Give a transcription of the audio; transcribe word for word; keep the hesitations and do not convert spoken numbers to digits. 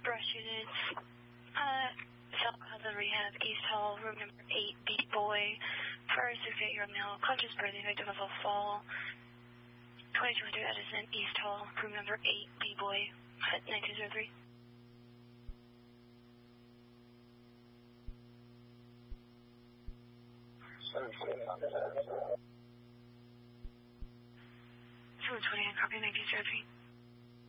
brush units. Uh, South Plaza Rehab, East Hall, room number eight, B-Boy. First, sixty-eight-year-old male, conscious breathing, victim of a fall. twenty-two hundred Edison, East Hall, room number eight, B-Boy, at nineteen oh three. seven twenty-nine, copy nineteen oh three.